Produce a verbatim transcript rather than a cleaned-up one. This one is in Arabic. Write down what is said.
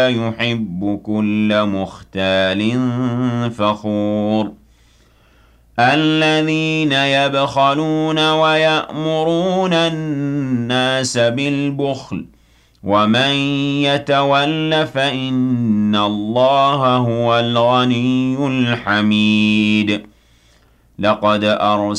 يحب كل مختال فخور الذين يبخلون ويأمرون الناس بالبخل ومن يتول فإن الله هو الغني الحميد لقد أرسلنا